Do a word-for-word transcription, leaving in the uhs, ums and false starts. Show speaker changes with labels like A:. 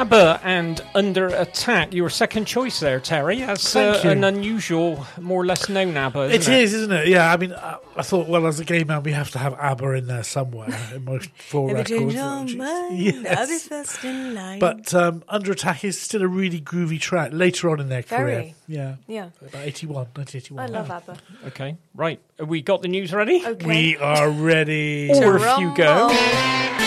A: ABBA and Under Attack. Your second choice there, Terry. That's uh, an unusual, more or less known ABBA, isn't it?
B: It is, isn't it? Yeah, I mean, I, I thought, well, as a gay man, we have to have ABBA in there somewhere in most four
C: If you
B: records.
C: change your mind,
B: Yes.
C: I'll be first in line.
B: But um, Under Attack is still a really groovy track later on in their
C: Very.
B: career. Yeah.
C: Yeah.
B: About eighty-one, nineteen eighty-one.
C: I love ABBA.
A: Okay, right. Have we got the news ready?
C: Okay.
B: We are ready.
A: Or if you go...